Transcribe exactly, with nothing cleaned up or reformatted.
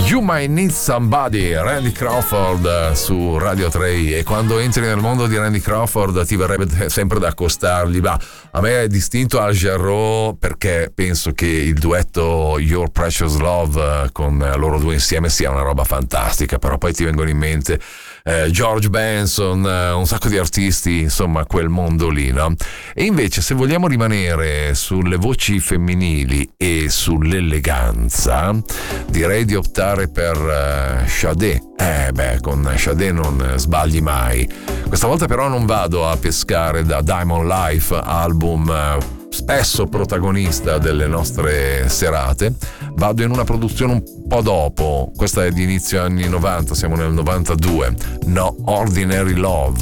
You Might Need Somebody, Randy Crawford su Radio tre. E quando entri nel mondo di Randy Crawford ti verrebbe sempre da accostargli. Ma a me è distinto Al Jarreau, perché penso che il duetto Your Precious Love con loro due insieme sia una roba fantastica. Però poi ti vengono in mente eh, George Benson, eh, un sacco di artisti, insomma quel mondo lì, no? E invece, se vogliamo rimanere sulle voci femminili e sull'eleganza, direi di optare per uh, Sade. Eh beh, con Sade non sbagli mai. Questa volta però non vado a pescare da Diamond Life, album uh, spesso protagonista delle nostre serate. Vado in una produzione un po' dopo. Questa è di inizio anni novanta, siamo nel novantadue. No Ordinary Love.